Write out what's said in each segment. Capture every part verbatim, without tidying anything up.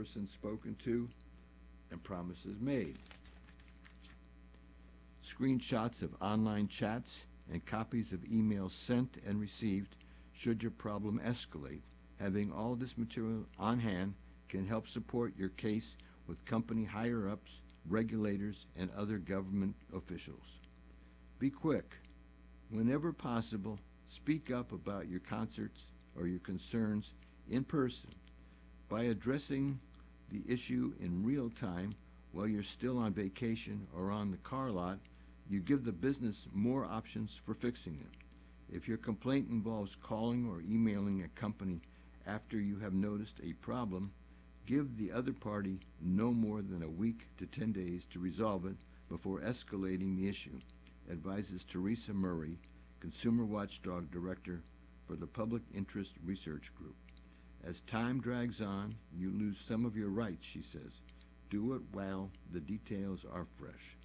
person spoken to, and promises made. Screenshots of online chats and copies of emails sent and received should your problem escalate. Having all this material on hand can help support your case with company higher-ups, regulators, and other government officials. Be quick. Whenever possible, speak up about your concerts or your concerns in person. By addressing the issue in real time while you're still on vacation or on the car lot, you give the business more options for fixing it. If your complaint involves calling or emailing a company after you have noticed a problem, give the other party no more than a week to ten days to resolve it before escalating the issue, advises Teresa Murray, Consumer Watchdog Director for the Public Interest Research Group. As time drags on, you lose some of your rights, she says. Do it while the details are fresh.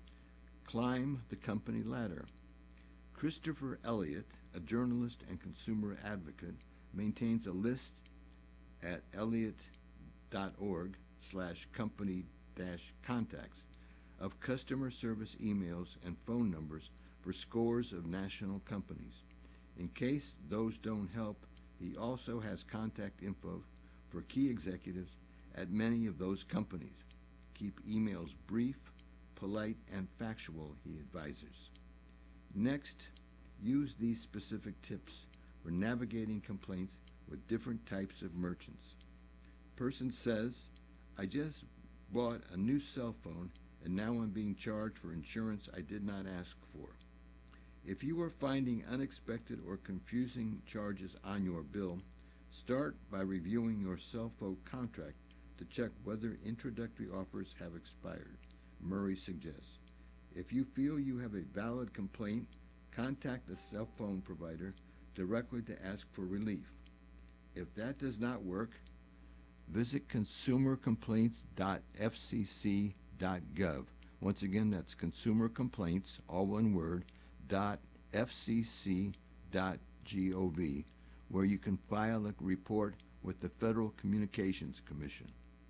Climb the company ladder. Christopher Elliott, a journalist and consumer advocate, maintains a list at elliott.org slash company dash contacts of customer service emails and phone numbers for scores of national companies. In case those don't help, he also has contact info for key executives at many of those companies. Keep emails brief, polite, and factual, he advises. Next, use these specific tips for navigating complaints with different types of merchants. Person says, I just bought a new cell phone and now I'm being charged for insurance I did not ask for. If you are finding unexpected or confusing charges on your bill, start by reviewing your cell phone contract to check whether introductory offers have expired, Murray suggests. If you feel you have a valid complaint, contact the cell phone provider directly to ask for relief. If that does not work, visit consumer complaints dot f c c dot gov. Once again, that's consumer complaints, all one word, dot f c c dot gov, where you can file a report with the Federal Communications Commission.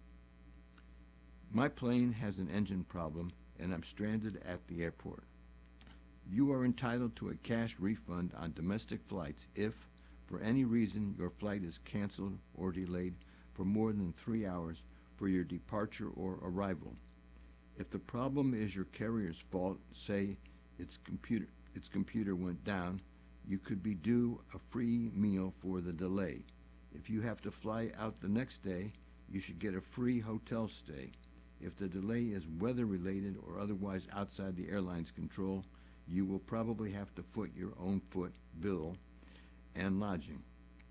My plane has an engine problem and I'm stranded at the airport. You are entitled to a cash refund on domestic flights if, for any reason, your flight is canceled or delayed for more than three hours for your departure or arrival. If the problem is your carrier's fault, say its computer, its computer went down, you could be due a free meal for the delay. If you have to fly out the next day, you should get a free hotel stay. If the delay is weather-related or otherwise outside the airline's control, you will probably have to foot your own foot bill and lodging.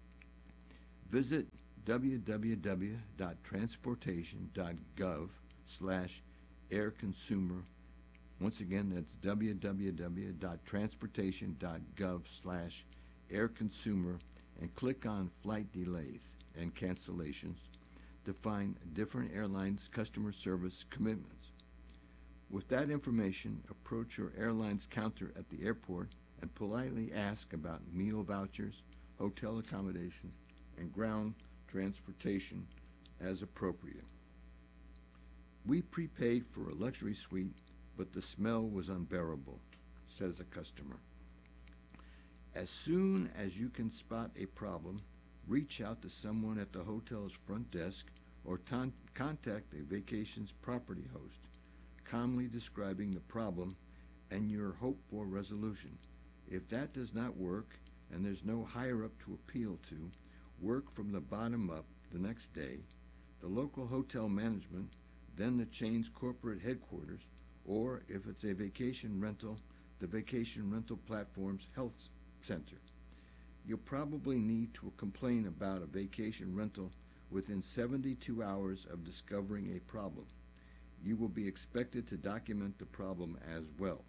Visit w w w dot transportation dot gov slash air consumer. Once again, that's w w w dot transportation dot gov slash air consumer and click on flight delays and cancellations to find different airlines' customer service commitments. With that information, approach your airline's counter at the airport and politely ask about meal vouchers, hotel accommodations, and ground transportation as appropriate. We prepaid for a luxury suite, but the smell was unbearable, says a customer. As soon as you can spot a problem, reach out to someone at the hotel's front desk or ton- contact a vacation's property host, calmly describing the problem and your hope for resolution. If that does not work and there's no higher up to appeal to, work from the bottom up the next day, the local hotel management, then the chain's corporate headquarters, or if it's a vacation rental, the vacation rental platform's health center. You'll probably need to complain about a vacation rental within seventy-two hours of discovering a problem. You will be expected to document the problem as well.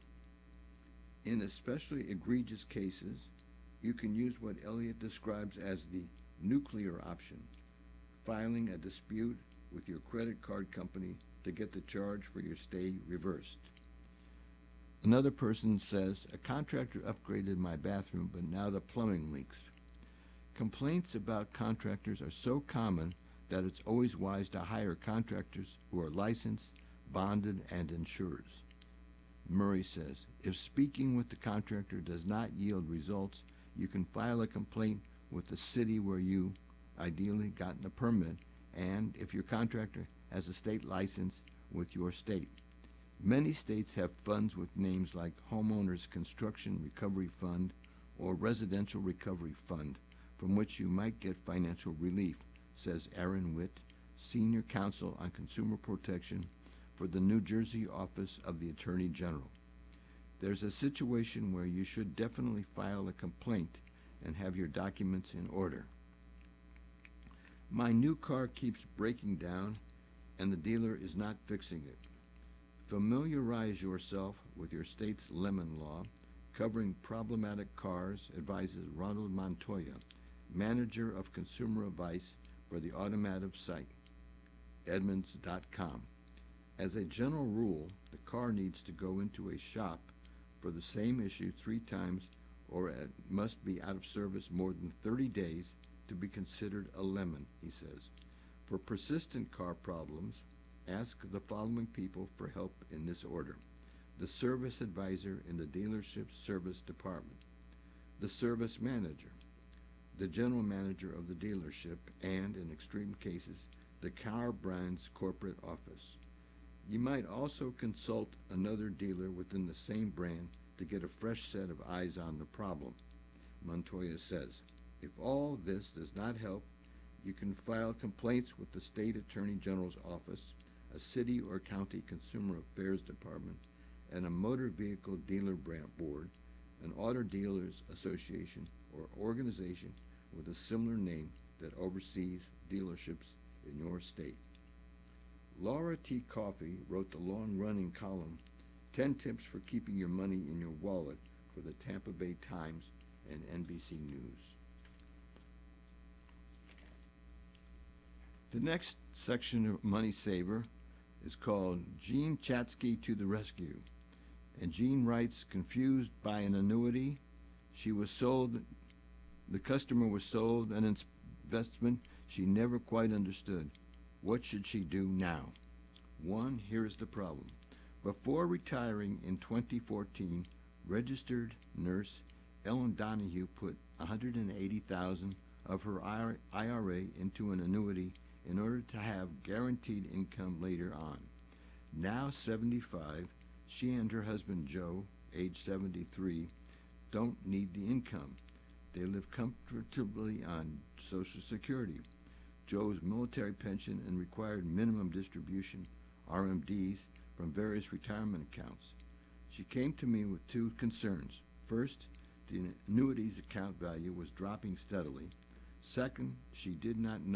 In especially egregious cases, you can use what Elliott describes as the nuclear option, filing a dispute with your credit card company to get the charge for your stay reversed. Another person says, a contractor upgraded my bathroom, but now the plumbing leaks. Complaints about contractors are so common that it's always wise to hire contractors who are licensed, bonded, and insurers. Murray says, if speaking with the contractor does not yield results, you can file a complaint with the city where you ideally gotten a permit, and if your contractor has a state license, with your state. Many states have funds with names like Homeowners Construction Recovery Fund or Residential Recovery Fund, from which you might get financial relief, says Aaron Witt, Senior Counsel on Consumer Protection for the New Jersey Office of the Attorney General. There's a situation where you should definitely file a complaint and have your documents in order. My new car keeps breaking down and the dealer is not fixing it. Familiarize yourself with your state's lemon law covering problematic cars, advises Ronald Montoya, manager of consumer advice for the automotive site, Edmunds dot com. As a general rule, the car needs to go into a shop for the same issue three times, or it must be out of service more than thirty days to be considered a lemon, he says. For persistent car problems, ask the following people for help in this order: the service advisor in the dealership's service department, the service manager, the general manager of the dealership, and, in extreme cases, the car brand's corporate office. You might also consult another dealer within the same brand to get a fresh set of eyes on the problem. Montoya says, if all this does not help, you can file complaints with the State Attorney General's office, a city or county consumer affairs department, and a motor vehicle dealer brand board, an auto dealers association or organization with a similar name that oversees dealerships in your state. Laura T. Coffey wrote the long-running column, ten Tips for Keeping Your Money in Your Wallet, for the Tampa Bay Times and N B C News. The next section of Money Saver is called Jean Chatzky to the Rescue. And Jean writes, confused by an annuity, she was sold, the customer was sold an investment she never quite understood. What should she do now? One, here's the problem. Before retiring in twenty fourteen, registered nurse Ellen Donahue put one hundred eighty thousand dollars of her I R A into an annuity in order to have guaranteed income later on. Now seventy-five, she and her husband Joe, age seventy-three, don't need the income. They live comfortably on Social Security, Joe's military pension, and required minimum distribution, R M Ds, from various retirement accounts. She came to me with two concerns. First, the annuity's account value was dropping steadily. Second, she did not know